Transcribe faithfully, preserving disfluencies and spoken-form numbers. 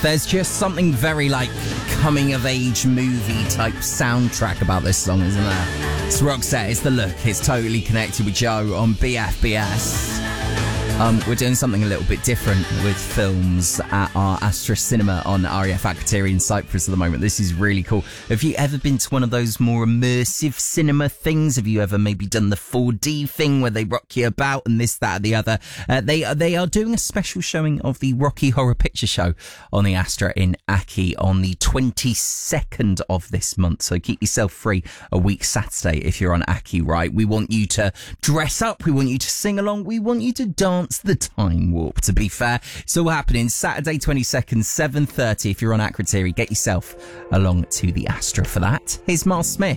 There's just something very, like, coming-of-age movie-type soundtrack about this song, isn't there? It's Roxette, it's The Look, it's totally connected with Joe on B F B S. Um, we're doing something a little bit different with films at our Astra Cinema on R A F Akrotiri in Cyprus at the moment. This is really cool. Have you ever been to one of those more immersive cinema things? Have you ever maybe done the four D thing where they rock you about and this, that, and the other? Uh, they, they are doing a special showing of the Rocky Horror Picture Show on the Astra in Aki on the twenty-second of this month. So keep yourself free a week Saturday if you're on Aki, right? We want you to dress up. We want you to sing along. We want you to dance the time warp, to be fair. It's all happening Saturday twenty-second, seven thirty. If you're on Akrotiri, get yourself along to the Astra for that. Here's Miles Smith.